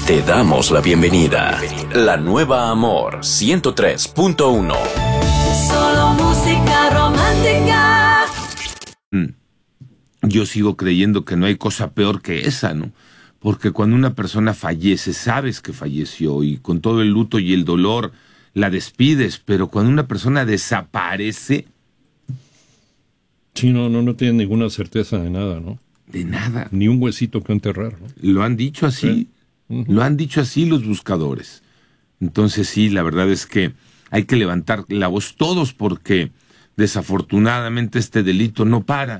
Te damos la bienvenida. La Nueva Amor 103.1. Solo música romántica. Yo sigo creyendo que no hay cosa peor que esa, ¿no? Porque cuando una persona fallece, sabes que falleció y con todo el luto y el dolor la despides, pero cuando una persona desaparece... Sí, no tiene ninguna certeza de nada, ¿no? De nada. Ni un huesito que enterrar, ¿no? Lo han dicho así. Sí. Uh-huh. Lo han dicho así los buscadores. Entonces sí, la verdad es que hay que levantar la voz todos porque desafortunadamente este delito no para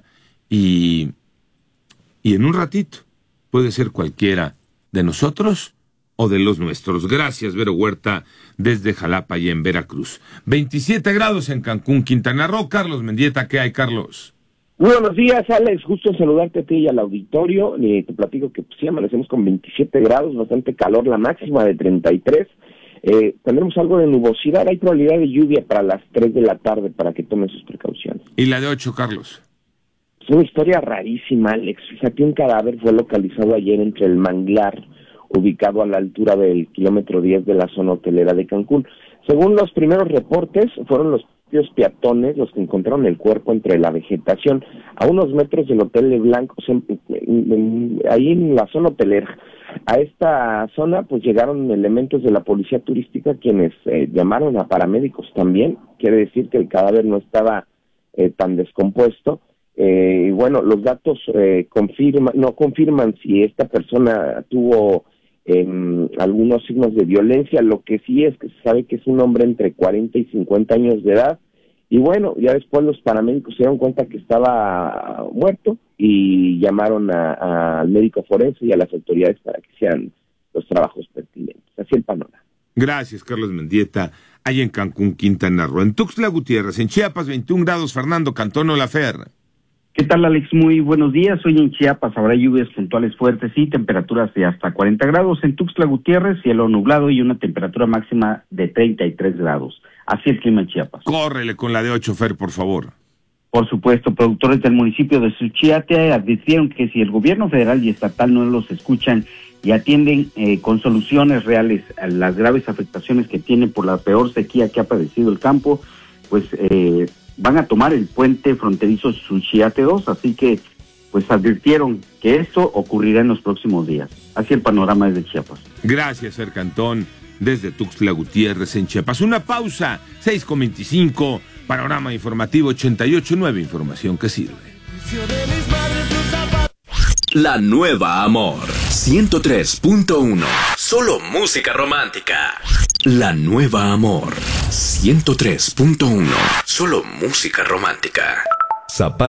y en un ratito puede ser cualquiera de nosotros o de los nuestros. Gracias, Vero Huerta, desde Jalapa y en Veracruz. 27 grados en Cancún, Quintana Roo. Carlos Mendieta, ¿qué hay, Carlos? Muy buenos días, Alex. Gusto en saludarte a ti y al auditorio. Te platico que sí, amanecemos con 27 grados, bastante calor, la máxima de 33. Tendremos algo de nubosidad, hay probabilidad de lluvia para las 3 de la tarde para que tomen sus precauciones. ¿Y la de 8, Carlos? Es una historia rarísima, Alex. Fíjate, un cadáver fue localizado ayer entre el manglar, ubicado a la altura del kilómetro 10 de la zona hotelera de Cancún. Según los primeros reportes, fueron los peatones los que encontraron el cuerpo entre la vegetación a unos metros del Hotel LeBlanc, o sea, ahí en la zona hotelera. A esta zona pues llegaron elementos de la policía turística quienes llamaron a paramédicos también. Quiere decir que el cadáver no estaba tan descompuesto. Y bueno, los datos no confirman si esta persona tuvo algunos signos de violencia. Lo que sí es que se sabe que es un hombre entre 40 y 50 años de edad, y bueno, ya después los paramédicos se dieron cuenta que estaba muerto y llamaron al médico forense y a las autoridades para que sean los trabajos pertinentes. Así el panorama. Gracias, Carlos Mendieta. Ahí en Cancún, Quintana Roo. En Tuxtla Gutiérrez, en Chiapas, 21 grados, Fernando Cantón Olafer. ¿Qué tal, Alex? Muy buenos días. Hoy en Chiapas habrá lluvias puntuales fuertes y temperaturas de hasta 40 grados. En Tuxtla Gutiérrez, cielo nublado y una temperatura máxima de 33 grados. Así el clima en Chiapas. Córrele con la de 8, Fer, por favor. Por supuesto, productores del municipio de Suchiate advirtieron que si el gobierno federal y estatal no los escuchan y atienden con soluciones reales a las graves afectaciones que tienen por la peor sequía que ha padecido el campo, pues van a tomar el puente fronterizo Suchiate 2, así que pues advirtieron que esto ocurrirá en los próximos días. Así el panorama desde Chiapas. Gracias, Fer Cantón, desde Tuxtla Gutiérrez en Chiapas. Una pausa, 6:25, panorama informativo 88.9, información que sirve. La Nueva Amor 103.1. Solo música romántica. La Nueva Amor 103.1. Solo música romántica.